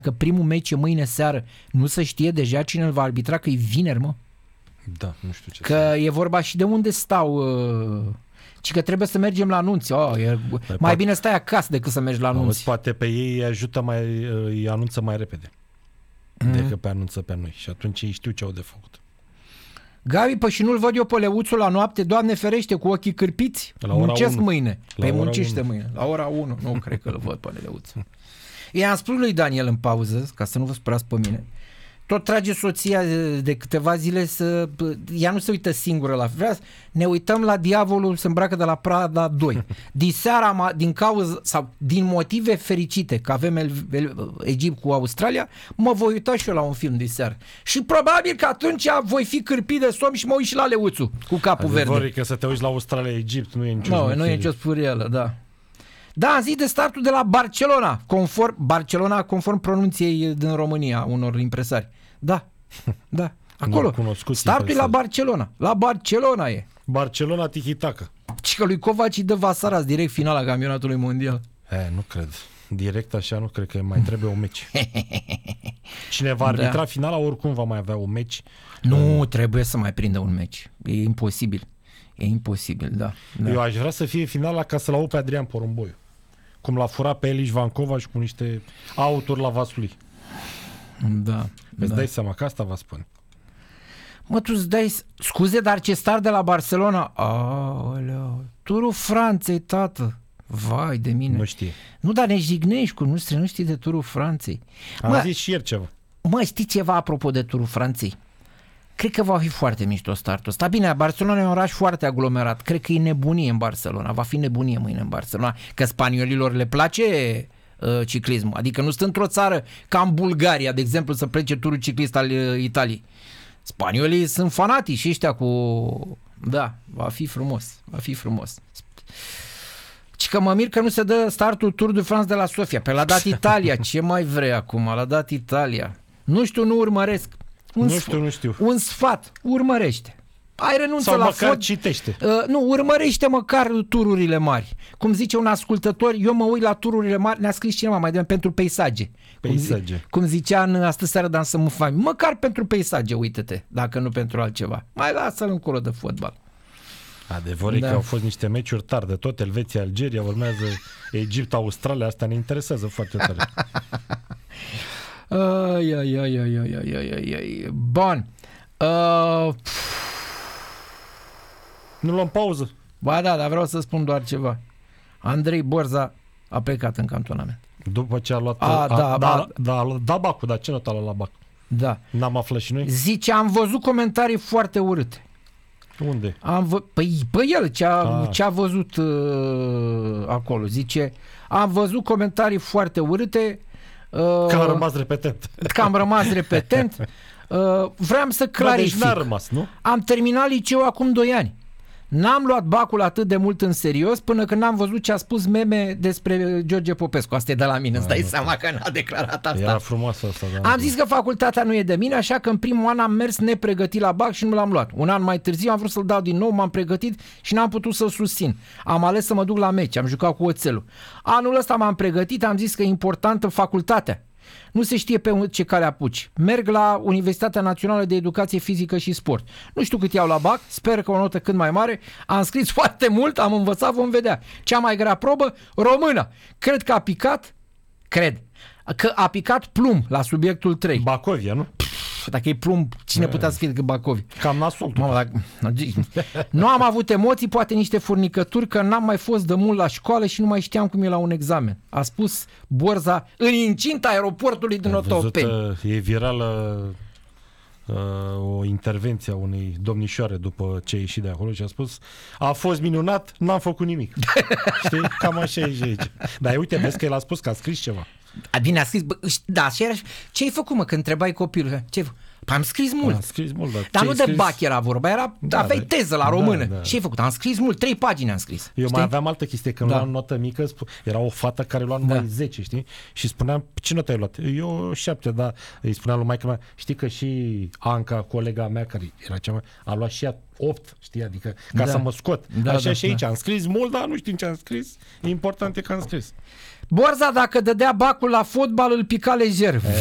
că primul meci e mâine seară, nu se știe deja cine îl va arbitra, că e vineri, mă? Da, nu știu ce. Că e vorba și de unde stau, ci că trebuie să mergem la anunți. Mai bine stai acasă decât să mergi la anunți. Poate pe ei îi anunță mai repede decât pe anunță pe noi. Și atunci ei știu ce au de făcut. Gabi, păi și nu-l văd eu pe Leuțu la noapte, Doamne ferește, cu ochii cârpiți? Muncesc mâine. Păi muncește mâine. La ora 1. Nu cred că îl văd pe Leuțu. I-am spus lui Daniel în pauză, ca să nu vă sperați pe mine, tot trage soția de câteva zile ea nu se uită singură la vrea, ne uităm la Diavolul se îmbracă de la Prada 2. Diseara, din motive fericite că avem Egipt cu Australia, mă voi uita și eu la un film diseară. Și probabil că atunci voi fi cârpit de somn și mă uit și la Leuțu cu capul verde. Că să te uiți la Australia-Egipt nu e nicio nu e nicio spurielă, da. Da, am zis de startul de la Barcelona, conform pronunției din România unor impresari. Da, acolo. Startul e la Barcelona. La Barcelona e. Barcelona tiki-taka. Și că lui Kovac îi dă Vasaras direct finala campionatului mondial. Nu cred. Direct așa nu cred că mai trebuie un meci. Cine va arbitra finala oricum va mai avea un meci. Nu, trebuie să mai prindă un meci. E imposibil. Da. Eu aș vrea să fie finala ca să-l au pe Adrian Porumboiu. Cum l-a furat pe Eliș Vancova și cu niște auturi la Vaslui. Da. Îți dai seama că asta vă spun. Mă, tu îți dai... Scuze, dar ce star de la Barcelona? Aoleu, Turul Franței, tată. Vai de mine. Nu știi. Nu, dar ne jignești cu nu știi de Turul Franței. Am zis și ieri ceva. Mă, știi ceva apropo de Turul Franței? Cred că va fi foarte mișto startul ăsta. Bine, Barcelona e un oraș foarte aglomerat. Cred că e nebunie în Barcelona. Va fi nebunie mâine în Barcelona. Că spaniolilor le place ciclismul. Adică nu sunt într-o țară ca în Bulgaria, de exemplu, să plece turul ciclist al Italiei. Spaniolii sunt fanatici și ăștia cu... Da, va fi frumos. Și că mă mir că nu se dă startul Tour de France de la Sofia. Pe l-a dat Italia. Ce mai vrei acum? L-a dat Italia. Nu știu, nu urmăresc. Nu știu. Un sfat. Urmărește. Ai renunță sau la măcar citește. Nu, urmărește măcar tururile mari. Cum zice un ascultător, eu mă uit la tururile mari, ne-a scris cineva mai devreme, pentru peisaje. Cum zicea în astă seară dansăm în familie. Măcar pentru peisaje, uite-te, dacă nu pentru altceva. Mai lasă-l încolo de fotbal. Adevărul că au fost niște meciuri tari de tot, Elveția, Algeria, urmează Egipt, Australia, asta ne interesează foarte tare. Bun. Nu luăm pauză? Ba da, dar vreau să spun doar ceva. Andrei Borza a plecat în cantonament. După ce a luat... Da, Bacul, dar ce notă la Bac? Da. N-am aflat și noi? Zice, am văzut comentarii foarte urâte. Unde? Păi el ce a văzut acolo. Zice, am văzut comentarii foarte urâte. Că am rămas repetent. Vreau să clarific. Deci n-a rămas, nu? Am terminat liceu acum 2 ani. N-am luat Bacul atât de mult în serios până când n-am văzut ce a spus Meme despre George Popescu. Asta e de la mine, îți dai seama că n-a declarat asta. Era frumoasă asta. Am zis că facultatea nu e de mine, așa că în primul an am mers nepregătit la Bac și nu l-am luat. Un an mai târziu am vrut să-l dau din nou, m-am pregătit și n-am putut să-l susțin. Am ales să mă duc la meci, am jucat cu oțelul. Anul ăsta m-am pregătit, am zis că e importantă facultatea. Nu se știe pe ce cale apuci. Merg la Universitatea Națională de Educație Fizică și Sport. Nu știu cât iau la Bac, sper că o notă cât mai mare. Am scris foarte mult, am învățat, vom vedea. Cea mai grea probă, română. Cred că a picat plumb la subiectul 3. Bacovia, nu? Dacă e plumb, cine putea să fie decât Bacovia? Cam nasul. Nu am avut emoții, poate niște furnicături, că n-am mai fost de mult la școală și nu mai știam cum e la un examen. A spus Borza în incinta aeroportului din Otopeni. E virală o intervenție a unei domnișoare după ce a ieșit de acolo și a spus: a fost minunat, n-am făcut nimic. Știi? Cam așa e aici. Dar uite, vezi că el a spus că a scris ceva. Bine, a scris, da, și era... Ce ai făcut, mă, când întrebai copilul? Ce ai făcut? Păi am scris mult. Dar nu de Bac era vorba, aveai teză la română. Da. Ce ai făcut? Am scris mult, 3 pagini am scris. Eu mai aveam altă chestie, când luam notă mică, era o fată care lua numai 10, știi? Și spuneam, ce notă ai luat? Eu 7, dar îi spuneam lui maică mea, știi că și Anca, colega mea, care era cea mai, a luat și ea 8, știi? Adică ca să mă scot. Așa și aici, am scris mult, dar nu știm ce am scris. Important e că am scris. Borza dacă dădea bacul la fotbal îl pica lejer.